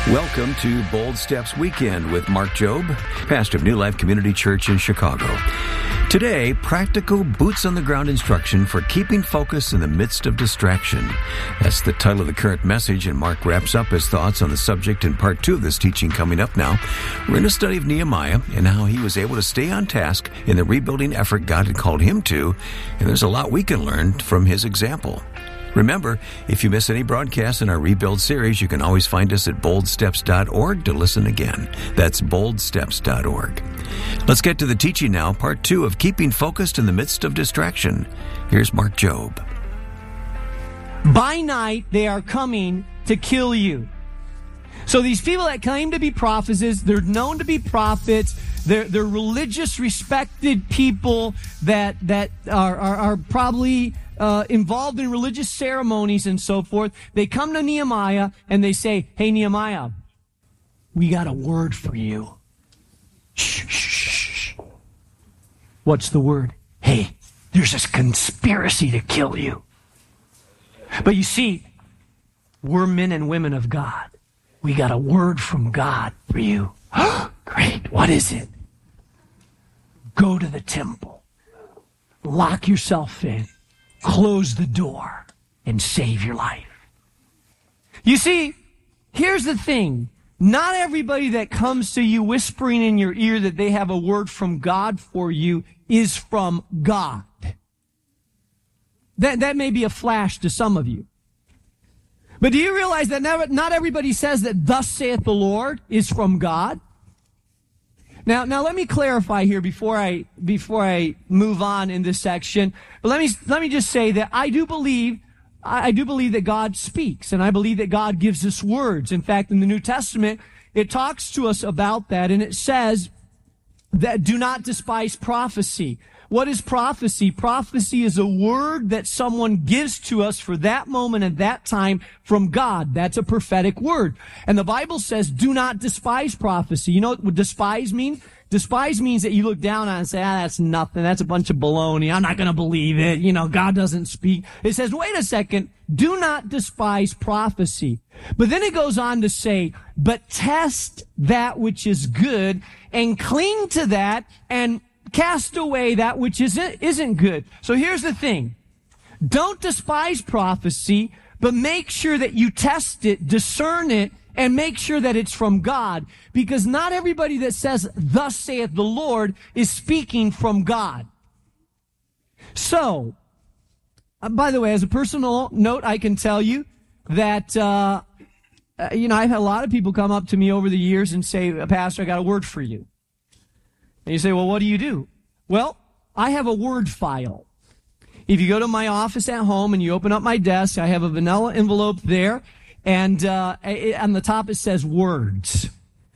Welcome to Bold Steps Weekend with Mark Jobe, pastor of New Life Community Church in Chicago. Today, practical boots-on-the-ground instruction for keeping focus in the midst of distraction. That's the title of the current message, and Mark wraps up his thoughts on the subject in part 2 of this teaching coming up now. We're in a study of Nehemiah and how he was able to stay on task in the rebuilding effort God had called him to, and there's a lot we can learn from his example. Remember, if you miss any broadcasts in our Rebuild series, you can always find us at boldsteps.org to listen again. That's boldsteps.org. Let's get to the teaching now, part 2 of Keeping Focused in the Midst of Distraction. Here's Mark Jobe. By night, they are coming to kill you. So these people that claim to be prophets, they're known to be prophets. They're religious, respected people that are probably involved in religious ceremonies and so forth. They come to Nehemiah and they say, "Hey, Nehemiah, we got a word for you." Shh, shh, shh. What's the word? "Hey, there's this conspiracy to kill you. But you see, we're men and women of God. We got a word from God for you." Great. What is it? Go to the temple. Lock yourself in. Close the door and save your life. You see, here's the thing. Not everybody that comes to you whispering in your ear that they have a word from God for you is from God. That may be a flash to some of you. But do you realize that not everybody says that "Thus saith the Lord" is from God? Now let me clarify here before I move on in this section. But let me just say that I do believe that God speaks, and I believe that God gives us words. In fact, in the New Testament, it talks to us about that, and it says that do not despise prophecy. What is prophecy? Prophecy is a word that someone gives to us for that moment at that time from God. That's a prophetic word. And the Bible says, do not despise prophecy. You know what despise means? Despise means that you look down on it and say, that's nothing. That's a bunch of baloney. I'm not going to believe it. God doesn't speak. It says, wait a second. Do not despise prophecy. But then it goes on to say, but test that which is good and cling to that and cast away that which isn't good. So here's the thing. Don't despise prophecy, but make sure that you test it, discern it, and make sure that it's from God. Because not everybody that says, "Thus saith the Lord," is speaking from God. So, by the way, as a personal note, I can tell you that, I've had a lot of people come up to me over the years and say, "Pastor, I got a word for you." And you say, "Well, what do you do?" Well, I have a word file. If you go to my office at home and you open up my desk, I have a vanilla envelope there, and on the top it says words.